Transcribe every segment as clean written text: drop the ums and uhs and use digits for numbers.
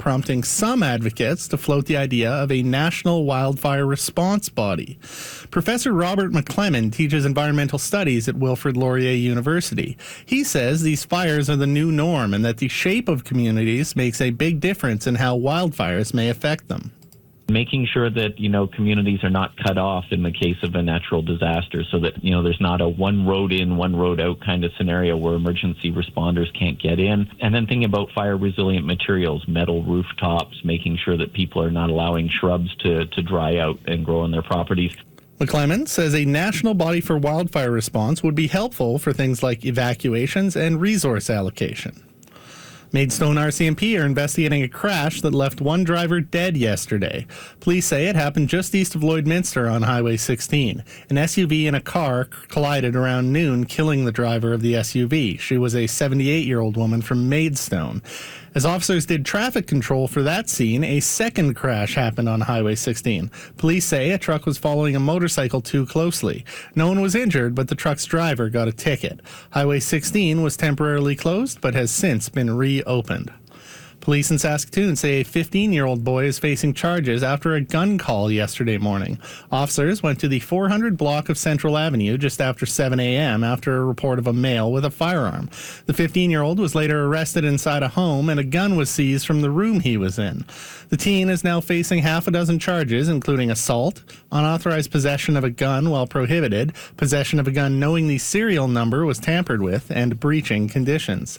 prompting some advocates to float the idea of a national wildfire response body. Professor Robert McClelland teaches environmental studies at Wilfrid Laurier University. He says these fires are the new norm and that the shape of communities makes a big difference in how wildfires may affect them. Making sure that, communities are not cut off in the case of a natural disaster so that, there's not a one road in, one road out kind of scenario where emergency responders can't get in. And then thinking about fire resilient materials, metal rooftops, making sure that people are not allowing shrubs to dry out and grow on their properties. McClelland says a national body for wildfire response would be helpful for things like evacuations and resource allocation. Maidstone RCMP are investigating a crash that left one driver dead yesterday. Police say it happened just east of Lloydminster on Highway 16. An SUV and a car collided around noon, killing the driver of the SUV. She was a 78-year-old woman from Maidstone. As officers did traffic control for that scene, a second crash happened on Highway 16. Police say a truck was following a motorcycle too closely. No one was injured, but the truck's driver got a ticket. Highway 16 was temporarily closed, but has since been reopened. Police in Saskatoon say a 15-year-old boy is facing charges after a gun call yesterday morning. Officers went to the 400 block of Central Avenue just after 7 a.m. after a report of a male with a firearm. The 15-year-old was later arrested inside a home and a gun was seized from the room he was in. The teen is now facing half a dozen charges, including assault, unauthorized possession of a gun while prohibited, possession of a gun knowing the serial number was tampered with, and breaching conditions.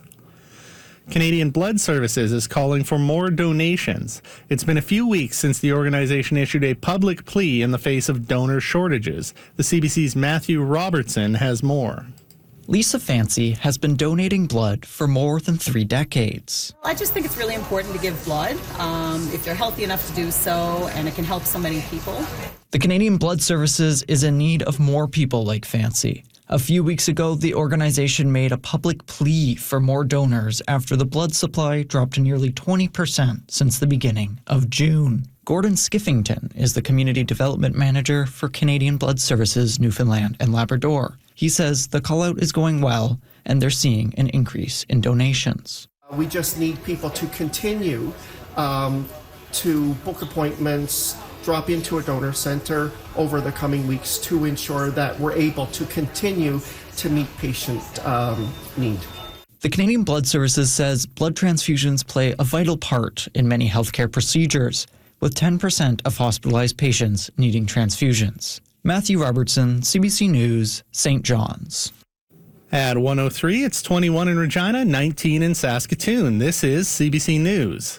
Canadian Blood Services is calling for more donations. It's been a few weeks since the organization issued a public plea in the face of donor shortages. The CBC's Matthew Robertson has more. Lisa Fancy has been donating blood for more than 3 decades. I just think it's really important to give blood if you're healthy enough to do so, and it can help so many people. The Canadian Blood Services is in need of more people like Fancy. A few weeks ago, the organization made a public plea for more donors after the blood supply dropped nearly 20% since the beginning of June. Gordon Skiffington is the Community Development Manager for Canadian Blood Services Newfoundland and Labrador. He says the call-out is going well and they're seeing an increase in donations. We just need people to continue to book appointments, drop into a donor center over the coming weeks to ensure that we're able to continue to meet patient need. The Canadian Blood Services says blood transfusions play a vital part in many healthcare procedures, with 10% of hospitalized patients needing transfusions. Matthew Robertson, CBC News, St. John's. At 1:03, it's 21 in Regina, 19 in Saskatoon. This is CBC News.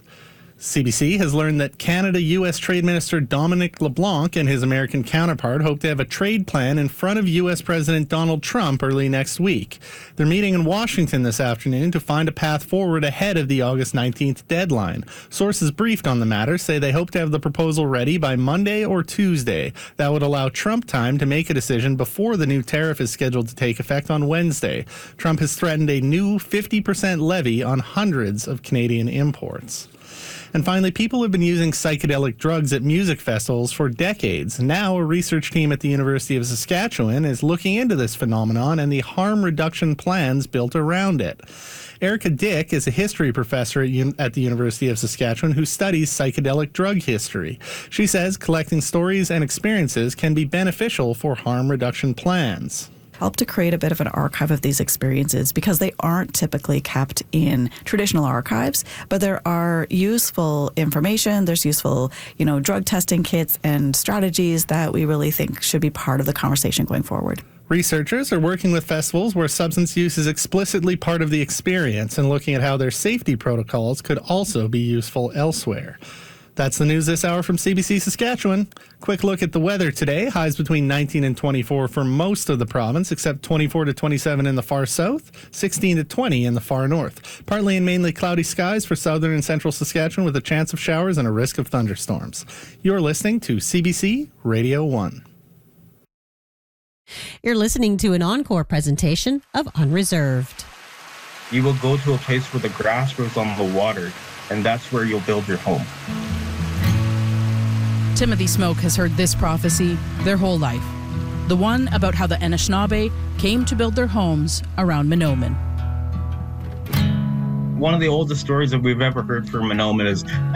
CBC has learned that Canada-U.S. Trade Minister Dominic LeBlanc and his American counterpart hope to have a trade plan in front of U.S. President Donald Trump early next week. They're meeting in Washington this afternoon to find a path forward ahead of the August 19th deadline. Sources briefed on the matter say they hope to have the proposal ready by Monday or Tuesday. That would allow Trump time to make a decision before the new tariff is scheduled to take effect on Wednesday. Trump has threatened a new 50% levy on hundreds of Canadian imports. And finally, people have been using psychedelic drugs at music festivals for decades. Now, a research team at the University of Saskatchewan is looking into this phenomenon and the harm reduction plans built around it. Erica Dick is a history professor at the University of Saskatchewan who studies psychedelic drug history. She says collecting stories and experiences can be beneficial for harm reduction plans. Help to create a bit of an archive of these experiences because they aren't typically kept in traditional archives, but there are useful information, there's useful, drug testing kits and strategies that we really think should be part of the conversation going forward. Researchers are working with festivals where substance use is explicitly part of the experience and looking at how their safety protocols could also be useful elsewhere. That's the news this hour from CBC Saskatchewan. Quick look at the weather today. Highs between 19 and 24 for most of the province, except 24 to 27 in the far south, 16 to 20 in the far north. Partly and mainly cloudy skies for southern and central Saskatchewan with a chance of showers and a risk of thunderstorms. You're listening to CBC Radio 1. You're listening to an encore presentation of Unreserved. You will go to a place where the grass grows on the water, and that's where you'll build your home. Timothy Smoke has heard this prophecy their whole life. The one about how the Anishinaabe came to build their homes around Mahnomen. One of the oldest stories that we've ever heard from Mahnomen is